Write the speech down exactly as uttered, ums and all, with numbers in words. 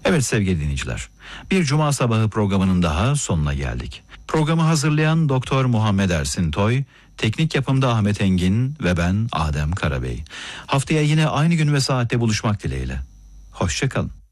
Evet sevgili dinleyiciler, bir Cuma sabahı programının daha sonuna geldik. Programı hazırlayan Doktor Muhammed Ersin Toy, teknik yapımda Ahmet Engin ve ben Adem Karabey. Haftaya yine aynı gün ve saatte buluşmak dileğiyle. Hoşça kalın.